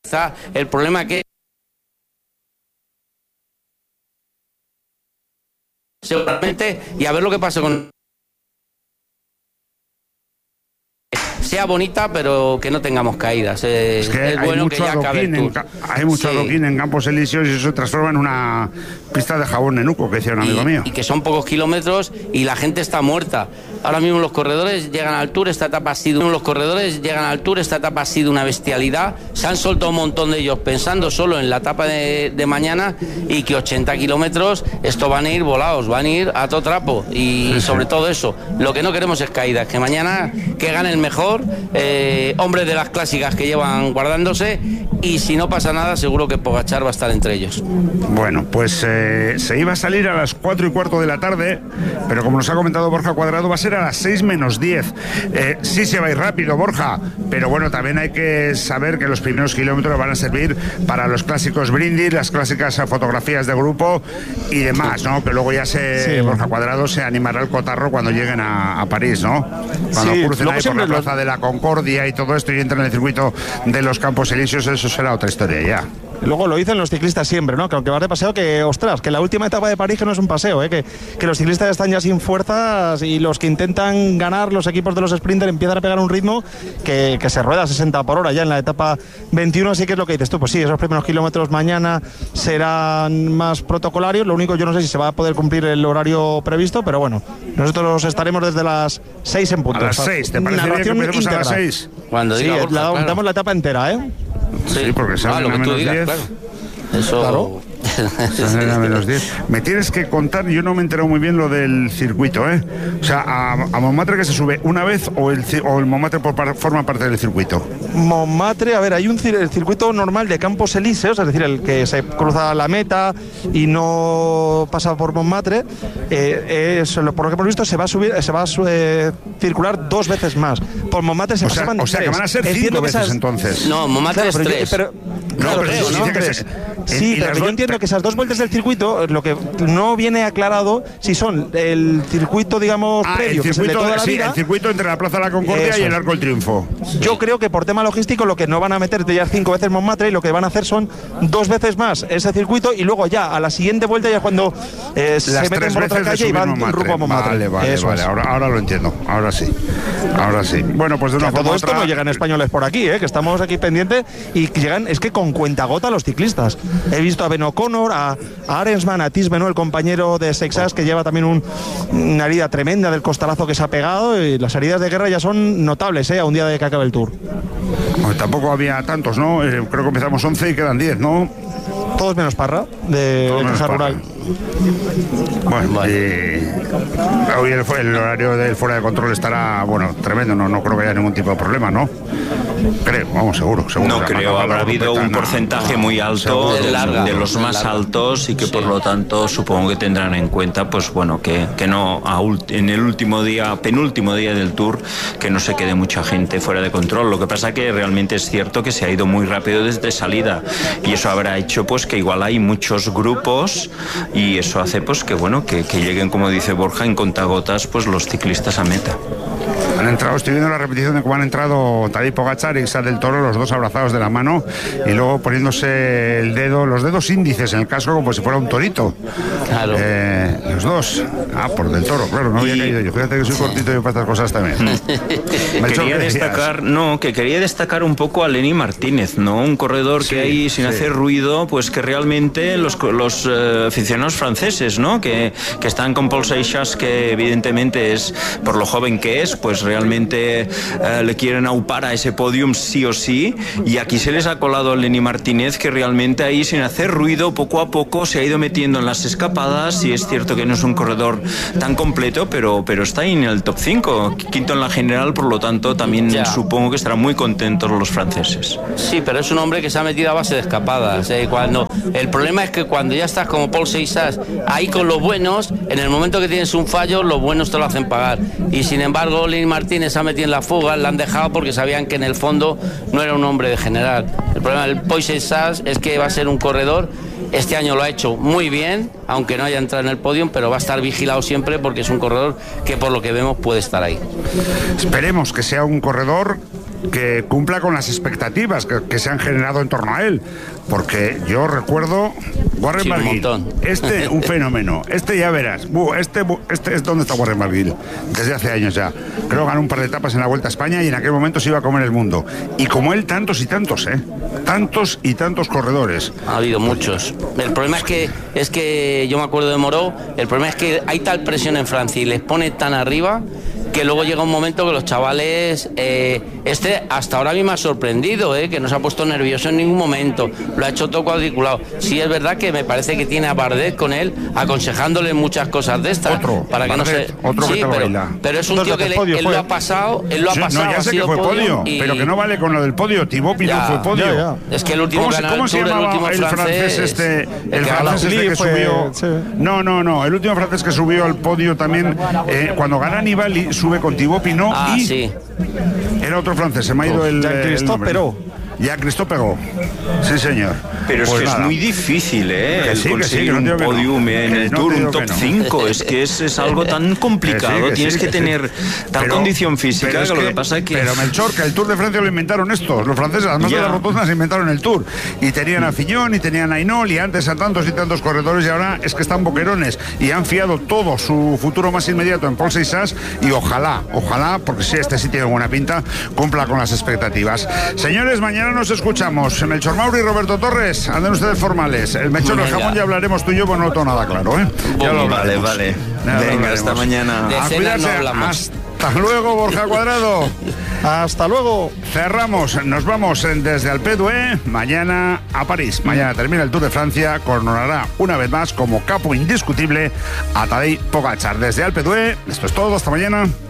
El problema que seguramente, y a ver lo que pasa con... sea bonita, pero que no tengamos caídas. Es que es hay bueno mucho que ya acabe el Tour. Hay mucho adoquín en Campos Elíseos y eso se transforma en una pista de jabón nenuco, que decía un amigo mío. Y que son pocos kilómetros y la gente está muerta. Ahora mismo los corredores llegan al Tour, esta etapa ha sido una bestialidad. Se han soltado un montón de ellos pensando solo en la etapa de mañana, y que 80 kilómetros, esto van a ir volados, van a ir a todo trapo. Y sobre todo eso, lo que no queremos es caídas, que mañana que gane el mejor, hombres de las clásicas que llevan guardándose, y si no pasa nada seguro que Pogačar va a estar entre ellos. Bueno, pues se iba a salir a las 4:15 de la tarde, pero como nos ha comentado Borja Cuadrado, va a ser a las 6 menos 10. Sí se va a ir rápido, Borja, pero bueno, también hay que saber que los primeros kilómetros van a servir para los clásicos brindis, las clásicas fotografías de grupo y demás, ¿no? Que luego ya Borja Cuadrado se animará al cotarro cuando lleguen a París, ¿no? Cuando crucen ahí por la Plaza de la Concordia y todo esto y entren en el circuito de los Campos Elíseos, eso será otra historia ya. Luego lo dicen los ciclistas siempre, ¿no? Que aunque vas de paseo, que ostras, que la última etapa de París que no es un paseo, que los ciclistas están ya sin fuerzas y los que intentan ganar, los equipos de los sprinters, empiezan a pegar un ritmo que se rueda a 60 por hora ya en la etapa 21, así que es lo que dices tú. Pues sí, esos primeros kilómetros mañana serán más protocolarios, lo único yo no sé si se va a poder cumplir el horario previsto, pero bueno, nosotros estaremos desde las 6 en punto. A las 6, ¿te parece bien que empecemos a las 6? Cuando diga Borja, damos la etapa entera, Sí, porque salen a menos 10. Claro. Eso... Claro. A menos 10. Me tienes que contar, yo no me he enterado muy bien lo del circuito, O sea, a Montmartre, que se sube una vez o el Montmartre forma parte del circuito. Montmartre, a ver, hay el circuito normal de Campos Elíseos, es decir, el que se cruza la meta y no pasa por Montmartre. Por lo que hemos visto, se va a circular 2 veces más. Por Montmartre se pasaban 3. O sea, que van a ser 5 veces entonces. No, Montmartre es 3. Sí, pero yo entiendo que esas 2 vueltas del circuito, lo que no viene aclarado si son el circuito, digamos, previo, que es el de toda la vida. El circuito entre la Plaza de la Concordia y el Arco del Triunfo. Yo creo que por tema logístico lo que no van a meter ya 5 veces Montmartre, y lo que van a hacer son 2 veces más ese circuito, y luego ya a la siguiente vuelta ya cuando se meten por otra calle y van rumbo a Montmartre. Vale. Ahora lo entiendo. Ahora sí. Bueno, pues de una forma todo esto no llegan españoles por aquí, que estamos aquí pendientes, y llegan, es que con cuentagota los ciclistas. He visto a Ben O'Connor, a Arensman, a Tiz Benoit, el compañero de Sexas, que lleva también una herida tremenda del costalazo que se ha pegado, y las heridas de guerra ya son notables, a un día de que acabe el Tour. Pues tampoco había tantos, ¿no? Creo que empezamos 11 y quedan 10, ¿no? Todos menos Parra, de Caja Rural. Bueno, hoy el horario del fuera de control estará, tremendo, no creo que haya ningún tipo de problema, ¿no? Creo, seguro. No creo, habrá habido un porcentaje muy alto de los más altos, y que por lo tanto supongo que tendrán en cuenta, pues bueno, que no en el penúltimo día del Tour, que no se quede mucha gente fuera de control. Lo que pasa que realmente es cierto que se ha ido muy rápido desde salida, y eso habrá hecho pues que igual hay muchos grupos, y eso hace pues que lleguen, como dice Borja, en contagotas pues los ciclistas a meta. Han entrado, estoy viendo la repetición de cómo han entrado Tadej Pogačar y Isaac del Toro, los dos abrazados de la mano, y luego poniéndose los dedos índices en el casco como si fuera un torito. Claro. Los dos. Por del Toro, claro, no había caído yo. Fíjate que soy cortito yo para estas cosas también. Quería destacar un poco a Lenny Martínez, ¿no? Un corredor que hay sin hacer ruido, pues que realmente los aficionados franceses, ¿no? Que están con Paul Seixas, que evidentemente es, por lo joven que es, pues realmente le quieren aupar a ese podium sí o sí, y aquí se les ha colado Lenny Martínez, que realmente ahí sin hacer ruido poco a poco se ha ido metiendo en las escapadas, y es cierto que no es un corredor tan completo, pero está ahí en el top 5, quinto en la general, por lo tanto también supongo que estarán muy contentos los franceses. Sí, pero es un hombre que se ha metido a base de escapadas. El problema es que cuando ya estás como Paul Seixas ahí con los buenos, en el momento que tienes un fallo, los buenos te lo hacen pagar, y sin embargo Lenny Martínez se ha metido en la fuga, la han dejado porque sabían que en el fondo no era un hombre de general. El problema del Paul Seixas es que va a ser un corredor, este año lo ha hecho muy bien, aunque no haya entrado en el podio, pero va a estar vigilado siempre porque es un corredor que por lo que vemos puede estar ahí. Esperemos que sea un corredor que cumpla con las expectativas que se han generado en torno a él. Porque yo recuerdo Warren Barguil, un fenómeno. Ya verás. Este es donde está Warren Barguil. Desde hace años ya. Creo que ganó un par de etapas en la Vuelta a España y en aquel momento se iba a comer el mundo. Y como él, tantos y tantos, tantos y tantos corredores. Ha habido muchos. El problema es que yo me acuerdo de Moreau. El problema es que hay tal presión en Francia y les pone tan arriba que luego llega un momento que los chavales, hasta ahora a mí me ha sorprendido, que no se ha puesto nervioso en ningún momento, lo ha hecho todo cuadriculado. Sí es verdad que me parece que tiene a Bardet con él, aconsejándole muchas cosas de estas, para que Bardet, no se... Sí, pero es un tío que él lo ha pasado, No, ya sé que fue podio, pero que no vale con lo del podio. Thibaut Pinot fue podio. Ya. Es que el último ¿Cómo se llamaba el francés el francés que subió? Sí. No, el último francés que subió al podio también, cuando gana Nibali, sube con Thibaut Pinot sí. Era otro francés, se me ha ido el Jean-Christophe Perrault. Ya, Christophe Perrault. Sí, señor. Pero es que es muy difícil, conseguir un podium en el Tour, un top 5. Es que es algo tan complicado. Tienes que tener tal condición física que lo que pasa es que... Pero Melchor, que el Tour de Francia lo inventaron estos. Los franceses, además de las rotondas, inventaron el Tour. Y tenían a Fillon, y tenían a Hinault, y antes a tantos y tantos corredores, y ahora es que están boquerones. Y han fiado todo su futuro más inmediato en Paul Seixas, y ojalá, porque si este sí tiene buena pinta, cumpla con las expectativas. Señores, mañana nos escuchamos. Melchor Mauri y Roberto Torres, anden ustedes formales. El Melchor del jamón ya hablaremos tú y yo, pues no tengo nada claro, Ya lo vale. Venga, hasta mañana. A cuidarse. Hasta luego, Borja Cuadrado. Hasta luego. Cerramos, nos vamos desde Alpe d'Huez mañana a París. Mañana termina el Tour de Francia, coronará una vez más como capo indiscutible a Tadej Pogačar. Desde Alpe d'Huez, esto es todo, hasta mañana.